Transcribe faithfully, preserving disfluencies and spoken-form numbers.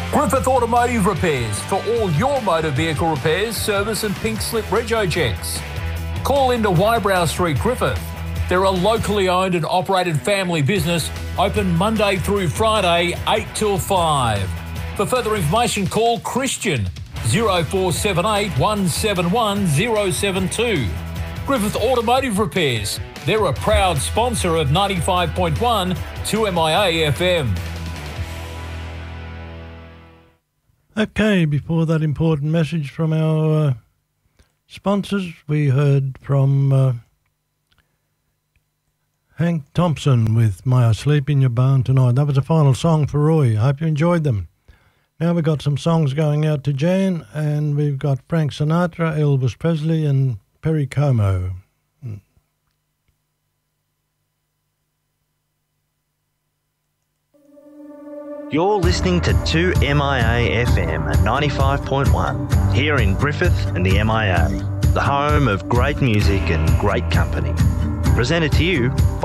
Griffith Automotive Repairs for all your motor vehicle repairs, service and pink slip rego checks. Call into Wybrow Street, Griffith. They're a locally owned and operated family business, open Monday through Friday, eight till five. For further information, call Christian, zero four seven eight, one seven one, zero seven two. Griffith Automotive Repairs. They're a proud sponsor of ninety-five point one two M I A F M. Okay, before that important message from our uh, sponsors, we heard from uh, Hank Thompson with My I Sleep in Your Barn Tonight. That was the final song for Roy. I hope you enjoyed them. Now we've got some songs going out to Jan, and we've got Frank Sinatra, Elvis Presley and Perry Como. You're listening to two M I A F M at ninety-five point one, here in Griffith and the M I A, the home of great music and great company. Presented to you by